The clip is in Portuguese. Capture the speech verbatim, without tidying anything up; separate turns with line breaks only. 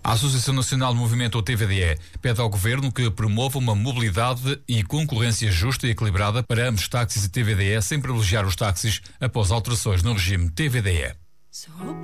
A Associação Nacional do Movimento, ou T V D E, pede ao Governo que promova uma mobilidade e concorrência justa e equilibrada para ambos táxis e T V D E, sem privilegiar os táxis após alterações no regime T V D E.